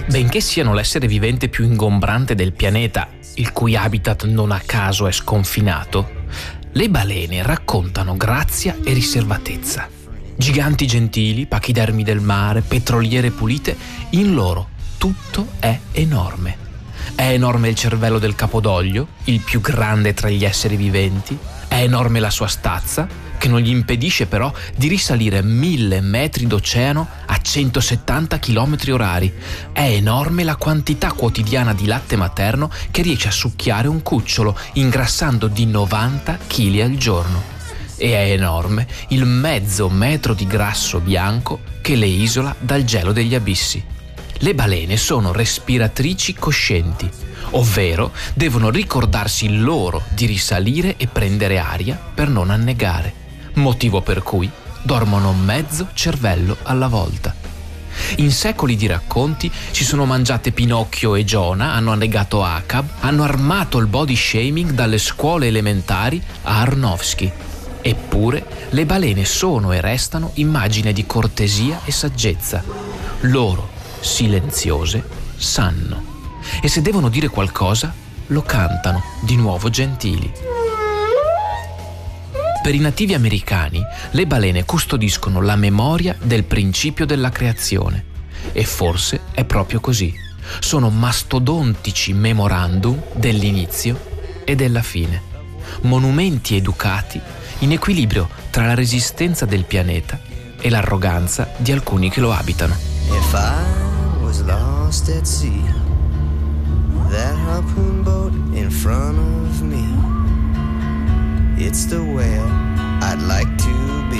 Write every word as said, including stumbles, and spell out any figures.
Benché siano l'essere vivente più ingombrante del pianeta, il cui habitat non a caso è sconfinato, le balene raccontano grazia e riservatezza. Giganti gentili, pachidermi del mare, petroliere pulite, in loro tutto è enorme. È enorme il cervello del capodoglio, il più grande tra gli esseri viventi. È enorme la sua stazza, che non gli impedisce però di risalire mille metri d'oceano a centosettanta chilometri orari. È enorme la quantità quotidiana di latte materno che riesce a succhiare un cucciolo, ingrassando di novanta chili al giorno. E è enorme il mezzo metro di grasso bianco che le isola dal gelo degli abissi. Le balene sono respiratrici coscienti, ovvero devono ricordarsi loro di risalire e prendere aria per non annegare, motivo per cui dormono mezzo cervello alla volta. In secoli di racconti si sono mangiate Pinocchio e Giona, hanno annegato Acab, hanno armato il body shaming dalle scuole elementari a Arnowski. Eppure le balene sono e restano immagine di cortesia e saggezza. Loro, silenziose, sanno. E se devono dire qualcosa, lo cantano, di nuovo gentili. Per i nativi americani, le balene custodiscono la memoria del principio della creazione. E forse è proprio così. Sono mastodontici memorandum dell'inizio e della fine. Monumenti educati in equilibrio tra la resistenza del pianeta e l'arroganza di alcuni che lo abitano. If I was lost at sea, that harpoon boat in front of me, it's the way I'd like to